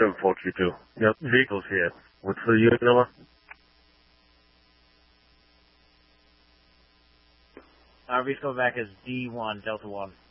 7432. Yep, vehicles here. What's the unit number? Our vehicle back is D1, Delta 1.